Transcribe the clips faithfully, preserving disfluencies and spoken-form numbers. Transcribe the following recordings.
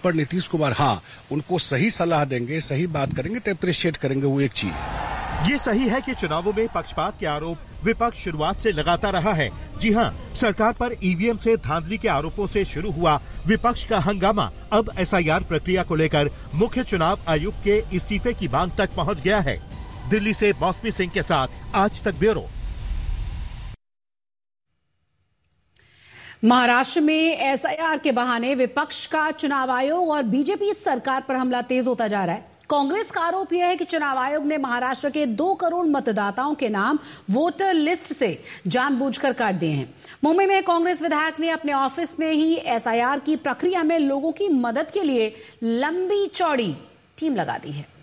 पर नीतीश कुमार हाँ उनको सही सलाह देंगे, सही बात करेंगे तो अप्रिशिएट करेंगे वो एक चीज। ये सही है कि चुनावों में पक्षपात के आरोप विपक्ष शुरुआत से लगाता रहा है। जी हां, सरकार पर ईवीएम से धांधली के आरोपों से शुरू हुआ विपक्ष का हंगामा अब एसआईआर प्रक्रिया को लेकर मुख्य चुनाव आयुक्त के इस्तीफे की मांग तक पहुंच गया है। दिल्ली से मौसमी सिंह के साथ आज तक ब्यूरो। महाराष्ट्र में एसआईआर के बहाने विपक्ष का चुनाव आयोग और बीजेपी सरकार पर हमला तेज होता जा रहा है। कांग्रेस का आरोप यह है कि चुनाव आयोग ने महाराष्ट्र के दो करोड़ मतदाताओं के नाम वोटर लिस्ट से जानबूझकर काट दिए हैं। मुंबई में कांग्रेस विधायक ने अपने ऑफिस में ही एसआईआर की प्रक्रिया में लोगों की मदद के लिए लंबी चौड़ी टीम लगा दी है।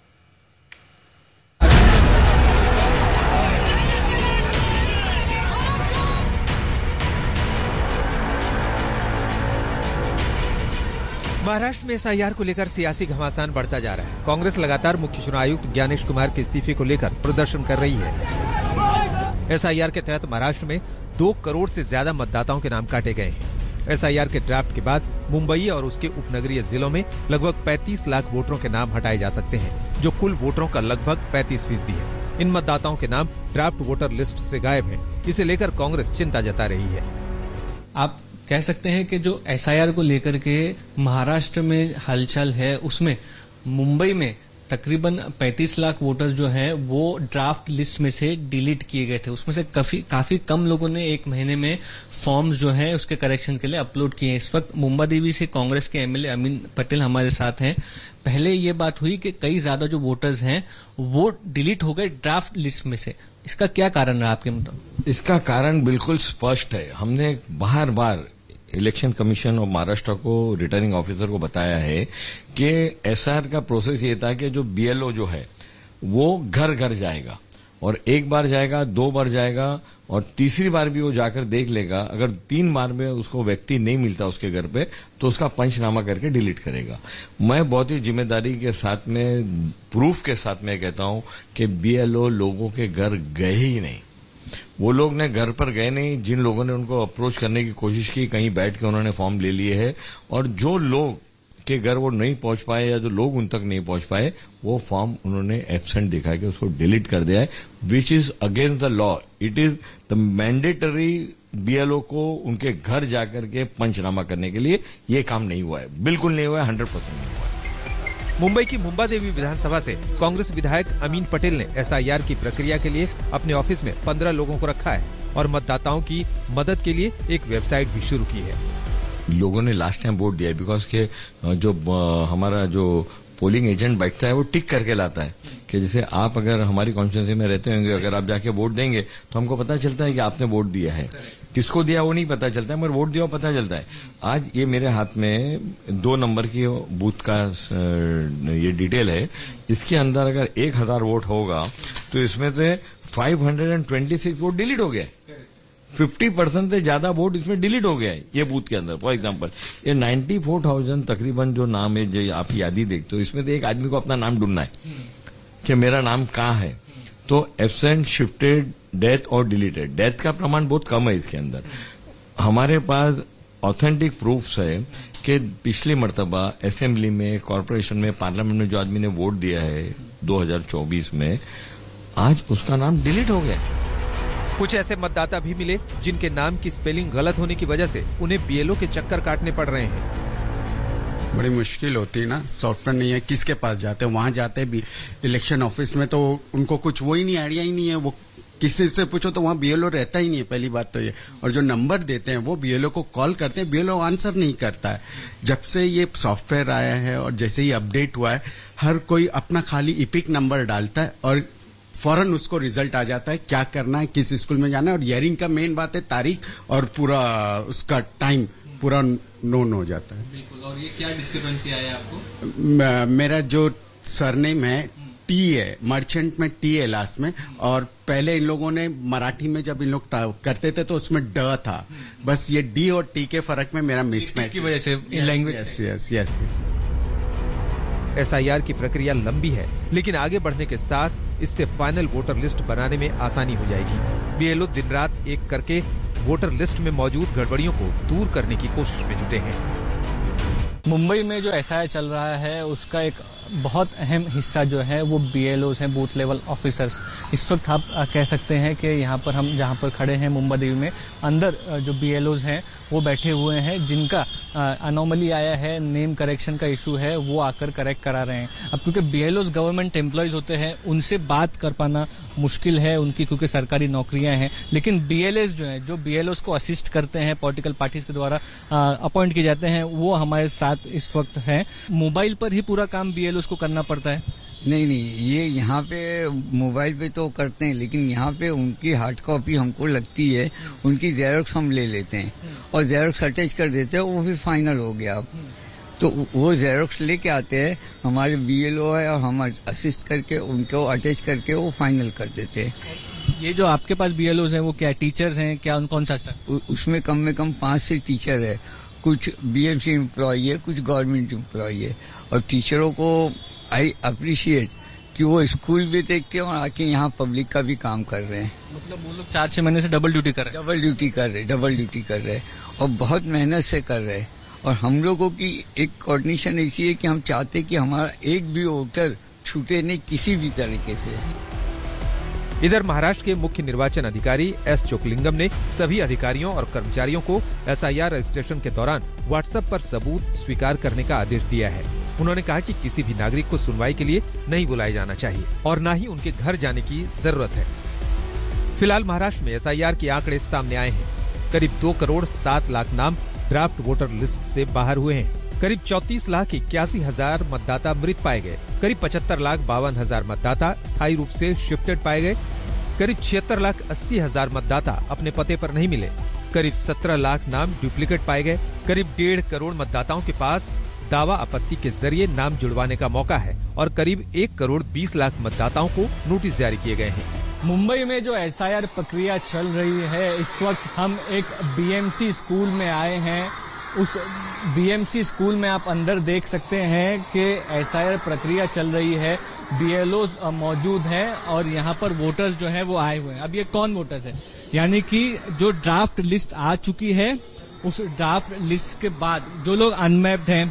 महाराष्ट्र में एसआईआर को लेकर सियासी घमासान बढ़ता जा रहा है। कांग्रेस लगातार मुख्य चुनाव आयुक्त ज्ञानेश कुमार के इस्तीफे को लेकर प्रदर्शन कर रही है। एसआईआर के तहत महाराष्ट्र में दो करोड़ से ज्यादा मतदाताओं के नाम काटे गए हैं। एसआईआर के ड्राफ्ट के बाद मुंबई और उसके उपनगरीय जिलों में लगभग पैंतीस लाख वोटरों के नाम हटाए जा सकते हैं, जो कुल वोटरों का लगभग पैंतीस फीसदी है। इन मतदाताओं के नाम ड्राफ्ट वोटर लिस्ट से गायब हैं। इसे लेकर कांग्रेस चिंता जता रही है। आप कह सकते हैं कि जो एसआईआर को लेकर के महाराष्ट्र में हलचल है, उसमें मुंबई में तकरीबन पैंतीस लाख वोटर्स जो हैं वो ड्राफ्ट लिस्ट में से डिलीट किए गए थे। उसमें से काफी काफी कम लोगों ने एक महीने में फॉर्म्स जो हैं उसके करेक्शन के लिए अपलोड किए हैं। इस वक्त मुंबई देवी से कांग्रेस के एमएलए अमीन पटेल हमारे साथ हैं। पहले ये बात हुई कि कई ज्यादा जो वोटर्स हैं वो डिलीट हो गए ड्राफ्ट लिस्ट में से। इसका क्या कारण रहा आपके मुताबिक? इसका कारण बिल्कुल स्पष्ट है। हमने बार बार इलेक्शन कमीशन ऑफ महाराष्ट्र को, रिटर्निंग ऑफिसर को बताया है कि एसआईआर का प्रोसेस ये था कि जो बीएलओ जो है वो घर घर जाएगा और एक बार जाएगा, दो बार जाएगा और तीसरी बार भी वो जाकर देख लेगा। अगर तीन बार में उसको व्यक्ति नहीं मिलता उसके घर पे तो उसका पंचनामा करके डिलीट करेगा। मैं बहुत ही जिम्मेदारी के साथ में, प्रूफ के साथ में कहता हूं कि बीएलओ लोगों के घर गए ही नहीं। वो लोग ने घर पर गए नहीं। जिन लोगों ने उनको अप्रोच करने की कोशिश की, कहीं बैठ के उन्होंने फॉर्म ले लिए है और जो लोग के घर वो नहीं पहुंच पाए या जो लोग उन तक नहीं पहुंच पाए वो फॉर्म उन्होंने एब्सेंट दिखा के उसको डिलीट कर दिया है, which is against the law. It is the mandatory BLO को उनके घर जाकर के पंचनामा करने के लिए ये काम नहीं हुआ है, बिल्कुल नहीं हुआ है, हंड्रेड परसेंट नहीं हुआ है। मुंबई की मुंबा देवी विधानसभा से कांग्रेस विधायक अमीन पटेल ने एसआईआर की प्रक्रिया के लिए अपने ऑफिस में पंद्रह लोगों को रखा है और मतदाताओं की मदद के लिए एक वेबसाइट भी शुरू की है। लोगों ने लास्ट टाइम वोट दिया बिकॉज के जो हमारा जो पोलिंग एजेंट बैठता है वो टिक करके लाता है कि जैसे आप अगर हमारी कॉन्स्टिट्यूंसी में रहते होंगे, अगर आप जाके वोट देंगे तो हमको पता चलता है कि आपने वोट दिया है। किसको दिया वो नहीं पता चलता है, मगर वोट दिया वो पता चलता है। आज ये मेरे हाथ में दो नंबर की बूथ का ये डिटेल है। इसके अंदर अगर एक हजार वोट होगा तो इसमें से five hundred and twenty six vote delete हो गए। फिफ्टी परसेंट से ज्यादा वोट इसमें डिलीट हो गया है ये बूथ के अंदर। फॉर एग्जांपल ये नाइन्टी फोर थाउजेंड तकरीबन जो नाम है, जो आप यादी देखते हो, इसमें तो एक आदमी को अपना नाम ढूंढना है कि मेरा नाम कहाँ है। तो एब्सेंट, शिफ्टेड, डेथ और डिलीटेड। डेथ का प्रमाण बहुत कम है इसके अंदर। हमारे पास ऑथेंटिक प्रूफ्स है कि पिछली मर्तबा असेंबली में, कॉर्पोरेशन में, पार्लियामेंट में जो आदमी ने वोट दिया है दो हजार चौबीस में, आज उसका नाम डिलीट हो गया। कुछ ऐसे मतदाता भी मिले जिनके नाम की स्पेलिंग गलत होने की वजह से उन्हें बीएलओ के चक्कर काटने पड़ रहे हैं। बड़ी मुश्किल होती है ना, सॉफ्टवेयर नहीं है, किसके पास जाते हैं? वहां जाते हैं भी इलेक्शन ऑफिस में तो उनको कुछ वो ही नहीं, आइडिया ही नहीं है। वो किसी से पूछो तो वहां बीएलओ रहता ही नहीं है, पहली बात तो ये। और जो नंबर देते हैं वो बीएलओ को कॉल करते हैं, बीएलओ आंसर नहीं करता है। जब से ये सॉफ्टवेयर आया है और जैसे ही अपडेट हुआ है, हर कोई अपना खाली इपिक नंबर डालता है और फौरन उसको रिजल्ट आ जाता है, क्या करना है, किस स्कूल में जाना है। और हियरिंग का मेन बात है तारीख और पूरा उसका टाइम पूरा नोन हो जाता है। बिल्कुल। और ये क्या डिस्क्रिपेंसी आया आपको? मेरा जो सरनेम है टी है, मर्चेंट में टी है लास्ट में, और पहले इन लोगों ने मराठी में जब इन लोग करते थे तो उसमें ड था। बस ये डी और टी के फर्क में मेरा मिसमैच की वजह से language. Yes yes yes. SIR की प्रक्रिया लंबी है, लेकिन आगे बढ़ने के साथ इससे फाइनल वोटर लिस्ट बनाने में आसानी हो जाएगी। बीएलओ दिन रात एक करके वोटर लिस्ट में मौजूद गड़बड़ियों को दूर करने की कोशिश में जुटे हैं। मुंबई में जो एसआईआर चल रहा है उसका एक बहुत अहम हिस्सा जो है वो बीएलओज हैं, बूथ लेवल ऑफिसर्स। इस वक्त आप कह सकते हैं कि यहाँ पर हम जहाँ पर खड़े हैं मुंबई देवी में, अंदर जो बीएलओज हैं वो बैठे हुए हैं, जिनका अनोमली आया है, नेम करेक्शन का इशू है, वो आकर करेक्ट करा रहे हैं। अब क्योंकि बीएलओज गवर्नमेंट एम्प्लॉयज होते हैं, उनसे बात कर पाना मुश्किल है उनकी, क्योंकि सरकारी नौकरियां हैं। लेकिन बीएलएस जो है, जो बीएलओज को असिस्ट करते हैं, पॉलिटिकल पार्टीज के द्वारा अपॉइंट किए जाते हैं, वो हमारे साथ इस वक्त है। मोबाइल पर ही पूरा काम बीएलओज को करना पड़ता है? नहीं नहीं, ये यहाँ पे मोबाइल पे तो करते हैं, लेकिन यहाँ पे उनकी हार्ड कॉपी हमको लगती है, उनकी जेरोक्स हम ले लेते हैं और जेरोक्स अटैच कर देते हैं, वो फिर फाइनल हो गया। अब तो वो जेरोक्स लेके आते हैं, हमारे बीएलओ है और हम असिस्ट करके उनको अटैच करके वो फाइनल कर देते हैं। ये जो आपके पास बीएलओज हैं वो क्या टीचर्स हैं, क्या उन कौन सा सर? उसमें कम में कम पांच से टीचर है, कुछ बीएमसी एम्प्लॉय है, कुछ गवर्नमेंट एम्प्लॉय है। और टीचरों को आई अप्रिशिएट कि वो स्कूल भी देखते हैं और आके यहाँ पब्लिक का भी काम कर रहे हैं। मतलब वो लोग चार छह महीने से डबल ड्यूटी कर रहे हैं? डबल ड्यूटी कर रहे डबल ड्यूटी कर रहे और बहुत मेहनत से कर रहे हैं। और हम लोगों की एक कोऑर्डिनेशन ऐसी है कि हम चाहते कि हमारा एक भी वोटर छूटे नहीं किसी भी तरीके से। इधर महाराष्ट्र के मुख्य निर्वाचन अधिकारी एस चोकलिंगम ने सभी अधिकारियों और कर्मचारियों को एसआईआर रजिस्ट्रेशन के दौरान व्हाट्सएप पर सबूत स्वीकार करने का आदेश दिया है। उन्होंने कहा कि किसी भी नागरिक को सुनवाई के लिए नहीं बुलाया जाना चाहिए और न ही उनके घर जाने की जरूरत है। फिलहाल महाराष्ट्र में एसआईआर के आंकड़े सामने आए हैं। करीब दो करोड़ सात लाख नाम ड्राफ्ट वोटर लिस्ट से बाहर हुए हैं। करीब चौतीस लाख इक्यासी हजार मतदाता मृत पाए गए। करीब पचहत्तर लाख बावन हजार मतदाता स्थायी रूप से शिफ्टेड पाए गए। करीब छिहत्तर लाख अस्सी हजार मतदाता अपने पते पर नहीं मिले। करीब सत्रह लाख नाम डुप्लीकेट पाए गए। करीब डेढ़ करोड़ मतदाताओं के पास दावा आपत्ति के जरिए नाम जुड़वाने का मौका है और करीब एक करोड़ बीस लाख मतदाताओं को नोटिस जारी किए गए हैं। मुंबई में जो एसआईआर प्रक्रिया चल रही है, इस वक्त हम एक बीएमसी स्कूल में आए हैं। उस बीएमसी स्कूल में आप अंदर देख सकते हैं कि एसआईआर प्रक्रिया चल रही है, बीएलओ मौजूद हैं और यहाँ पर वोटर्स जो हैं वो आए हुए हैं। अब ये कौन वोटर्स है? यानी कि जो ड्राफ्ट लिस्ट आ चुकी है, उस ड्राफ्ट लिस्ट के बाद जो लोग अनमैप्ड हैं,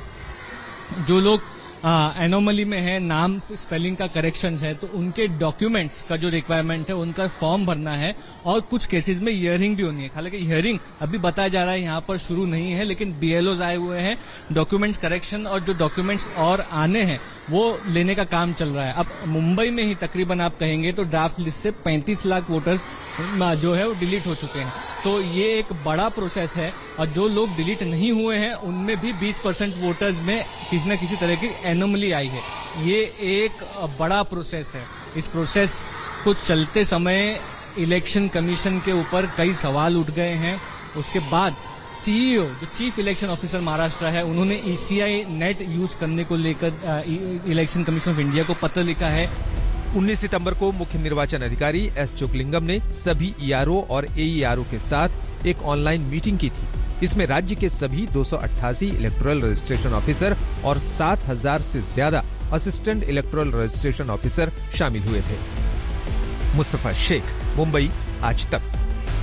जो लोग एनोमली में है, नाम स्पेलिंग का करेक्शन है, तो उनके डॉक्यूमेंट्स का जो रिक्वायरमेंट है उनका फॉर्म भरना है और कुछ केसेस में हियरिंग भी होनी है। हालांकि हियरिंग अभी बताया जा रहा है यहाँ पर शुरू नहीं है, लेकिन बीएलओज आए हुए हैं, डॉक्यूमेंट्स करेक्शन और जो डॉक्यूमेंट्स और आने हैं वो लेने का काम चल रहा है। अब मुंबई में ही तकरीबन आप कहेंगे तो ड्राफ्ट लिस्ट से पैंतीस लाख वोटर्स जो है वो डिलीट हो चुके हैं। तो ये एक बड़ा प्रोसेस है और जो लोग डिलीट नहीं हुए हैं उनमें भी बीस परसेंट वोटर्स में किसी न किसी तरह की एनोमली आई है। ये एक बड़ा प्रोसेस है। इस प्रोसेस को चलते समय इलेक्शन कमीशन के ऊपर कई सवाल उठ गए हैं। उसके बाद सीईओ जो चीफ इलेक्शन ऑफिसर महाराष्ट्र है, उन्होंने ईसीआई नेट यूज करने को लेकर इलेक्शन कमीशन ऑफ इंडिया को पत्र लिखा है। उन्नीस सितंबर को मुख्य निर्वाचन अधिकारी एस चोकलिंगम ने सभी ईआरओ और एईआरओ के साथ एक ऑनलाइन मीटिंग की थी। इसमें राज्य के सभी दो सौ अट्ठासी इलेक्टोरल रजिस्ट्रेशन ऑफिसर और सात हजार से ज्यादा असिस्टेंट इलेक्टोरल रजिस्ट्रेशन ऑफिसर शामिल हुए थे। मुस्तफा शेख, मुंबई, आज तक।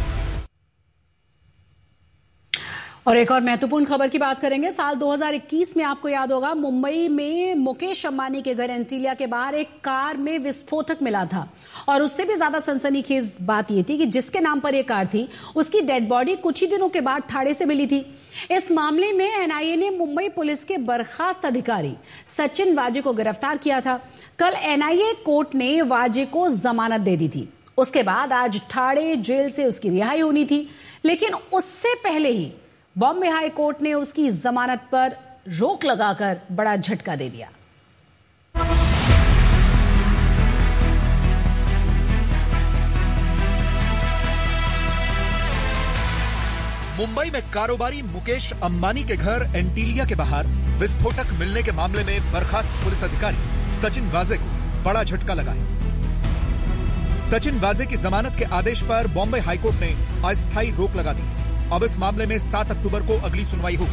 और एक और महत्वपूर्ण खबर की बात करेंगे। साल दो हज़ार इक्कीस में आपको याद होगा मुंबई में मुकेश अंबानी के घर एंटीलिया के बाहर एक कार में विस्फोटक मिला था और उससे भी ज्यादा सनसनीखेज बात यह थी कि जिसके नाम पर यह कार थी उसकी डेड बॉडी कुछ ही दिनों के बाद ठाणे से मिली थी। इस मामले में एनआईए ने मुंबई पुलिस के बर्खास्त अधिकारी सचिन वाजे को गिरफ्तार किया था। कल एनआईए कोर्ट ने वाजे को जमानत दे दी थी। उसके बाद आज ठाणे जेल से उसकी रिहाई होनी थी, लेकिन उससे पहले ही बॉम्बे हाई कोर्ट ने उसकी जमानत पर रोक लगाकर बड़ा झटका दे दिया। मुंबई में कारोबारी मुकेश अंबानी के घर एंटीलिया के बाहर विस्फोटक मिलने के मामले में बर्खास्त पुलिस अधिकारी सचिन वाजे को बड़ा झटका लगा है। सचिन वाजे की जमानत के आदेश पर बॉम्बे हाईकोर्ट ने अस्थायी रोक लगा दी। अब इस मामले में सात अक्टूबर को अगली सुनवाई होगी।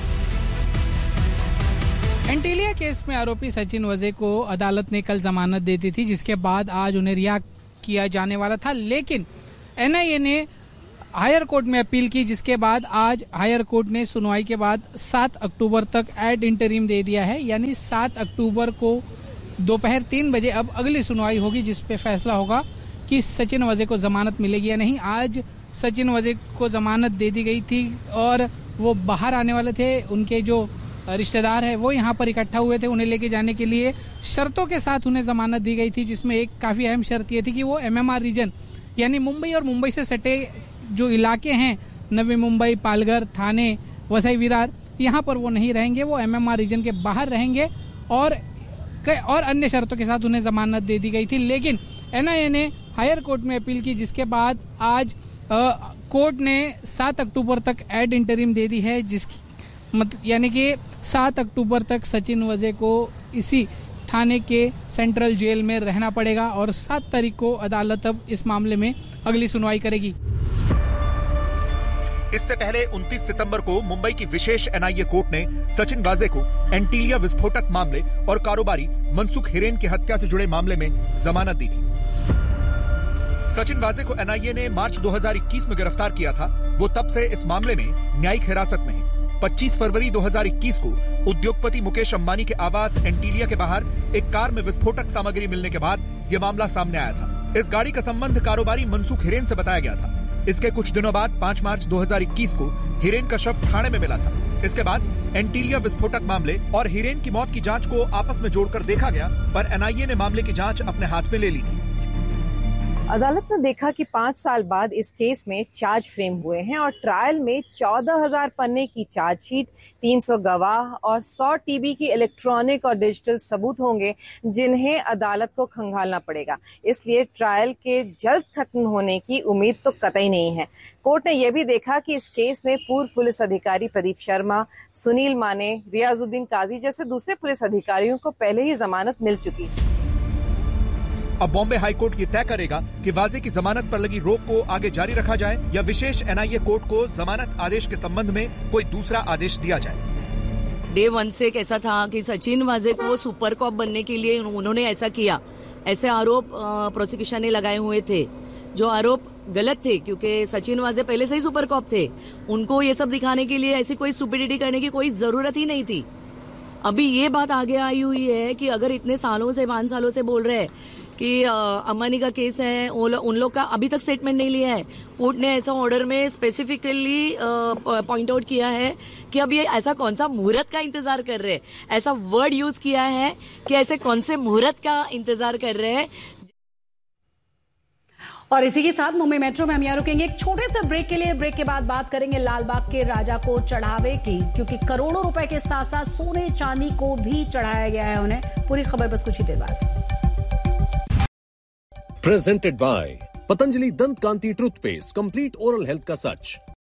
एंटीलिया केस में आरोपी सचिन वाजे को अदालत ने कल जमानत दे दी थी, जिसके बाद आज उन्हें रिहा किया जाने वाला था, लेकिन एनआईए ने हायर कोर्ट में अपील की, जिसके बाद आज हायर कोर्ट ने सुनवाई के बाद सात अक्टूबर तक एड इंटरिम दे दिया है। यानी सात अक्टूबर को दोपहर तीन बजे अब अगली सुनवाई होगी, जिस पे फैसला होगा कि सचिन वजे को जमानत मिलेगी या नहीं। आज सचिन वजे को जमानत दे दी गई थी और वो बाहर आने वाले थे। उनके जो रिश्तेदार है वो यहाँ पर इकट्ठा हुए थे उन्हें लेके जाने के लिए। शर्तों के साथ उन्हें जमानत दी गई थी, जिसमें एक काफी अहम शर्त ये थी कि वो एमएमआर रीजन यानी मुंबई और मुंबई से सटे जो इलाके हैं, नवी मुंबई, पालघर, थाने, वसई विरार, यहाँ पर वो नहीं रहेंगे। वो एमएमआर रीजन के बाहर रहेंगे और और अन्य शर्तों के साथ उन्हें जमानत दे दी गई थी। लेकिन एनआईए ने हायर कोर्ट में अपील की, जिसके बाद आज आ, कोर्ट ने सात अक्टूबर तक एड इंटरिम दे दी है, जिसकी मत यानी कि सात अक्टूबर तक सचिन वजे को इसी थाने के सेंट्रल जेल में रहना पड़ेगा और सात तारीख को अदालत अब इस मामले में अगली सुनवाई करेगी। इससे पहले उनतीस सितंबर को मुंबई की विशेष एनआईए कोर्ट ने सचिन वाजे को एंटीलिया विस्फोटक मामले और कारोबारी मनसुख हिरेन की हत्या से जुड़े मामले में जमानत दी थी। सचिन वाजे को एनआईए ने मार्च दो हज़ार इक्कीस में गिरफ्तार किया था। वो तब से इस मामले में न्यायिक हिरासत में है। पच्चीस फरवरी दो हज़ार इक्कीस को उद्योगपति मुकेश अंबानी के आवास एंटीलिया के बाहर एक कार में विस्फोटक सामग्री मिलने के बाद यह मामला सामने आया था। इस गाड़ी का संबंध कारोबारी मनसुख हिरेन से बताया गया था। इसके कुछ दिनों बाद पांच मार्च दो हज़ार इक्कीस को हिरेन का शव थाने में मिला था। इसके बाद एंटीलिया विस्फोटक मामले और हिरेन की मौत की जांच को आपस में जोड़कर देखा गया, पर एनआईए ने मामले की जांच अपने हाथ में ले ली थी। अदालत ने देखा कि पांच साल बाद इस केस में चार्ज फ्रेम हुए हैं और ट्रायल में चौदह हज़ार पन्ने की चार्जशीट, तीन सौ गवाह और सौ टीबी की इलेक्ट्रॉनिक और डिजिटल सबूत होंगे, जिन्हें अदालत को खंगालना पड़ेगा। इसलिए ट्रायल के जल्द खत्म होने की उम्मीद तो कतई नहीं है। कोर्ट ने यह भी देखा कि इस केस में पूर्व पुलिस अधिकारी प्रदीप शर्मा, सुनील माने, रियाजुद्दीन काजी जैसे दूसरे पुलिस अधिकारियों को पहले ही जमानत मिल चुकी है। अब बॉम्बे हाईकोर्ट ये तय करेगा कि वाजे की जमानत पर लगी रोक को आगे जारी रखा जाए या विशेष एनआईए कोर्ट को जमानत आदेश के संबंध में कोई दूसरा आदेश दिया जाए। डे वन से कैसा था कि सचिन वाजे को सुपर कॉप बनने के लिए उन्होंने ऐसा किया, ऐसे आरोप प्रोसिक्यूशन ने लगाए हुए थे, जो आरोप गलत थे, क्योंकि सचिन वाजे पहले से ही सुपर कॉप थे। उनको ये सब दिखाने के लिए ऐसी कोई स्टुपिडिटी करने की कोई जरूरत ही नहीं थी। अभी ये बात आगे आई हुई है कि अगर इतने सालों से पांच सालों से बोल रहे हैं कि अंबानी का केस है, उन लोग का अभी तक स्टेटमेंट नहीं लिया है। कोर्ट ने ऐसा ऑर्डर में स्पेसिफिकली पॉइंट आउट किया है कि अब ये ऐसा कौन सा मुहूर्त का इंतजार कर रहे हैं, ऐसा वर्ड यूज किया है कि ऐसे कौन से मुहूर्त का इंतजार कर रहे हैं। और इसी के साथ मुंबई मेट्रो में हम यहाँ रुकेंगे एक छोटे से ब्रेक के लिए। ब्रेक के बाद बात करेंगे लालबाग के राजा को चढ़ावे की, क्योंकि करोड़ों रुपए के साथ साथ सोने चांदी को भी चढ़ाया गया है उन्हें। पूरी खबर बस कुछ ही देर बाद। Presented by Patanjali Dant Kanti Toothpaste, complete oral health का सच।